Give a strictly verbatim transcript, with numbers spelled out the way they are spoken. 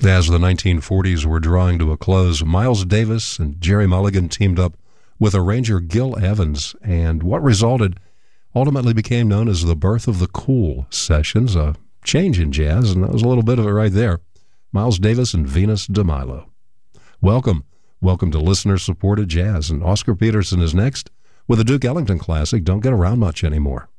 As the nineteen forties were drawing to a close, Miles Davis and Jerry Mulligan teamed up with arranger Gil Evans, and what resulted ultimately became known as the birth of the Cool Sessions, a change in jazz, and that was a little bit of it right there. Miles Davis and Venus DeMilo. Welcome. Welcome to listener-supported jazz, and Oscar Peterson is next with a Duke Ellington classic, Don't Get Around Much Anymore.